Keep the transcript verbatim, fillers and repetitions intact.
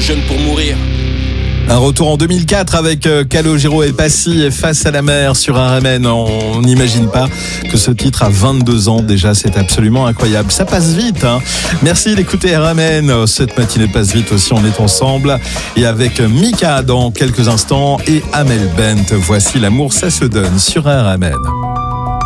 jeune pour mourir. Un retour en deux mille quatre avec Calogero et Passy Face à la mer sur R M N. On n'imagine pas que ce titre a vingt-deux ans déjà, c'est absolument incroyable. Ça passe vite, hein. Merci d'écouter R M N. Cette matinée passe vite aussi, on est ensemble. Et avec Mika dans quelques instants et Amel Bent. Voici L'amour, ça se donne sur R M N.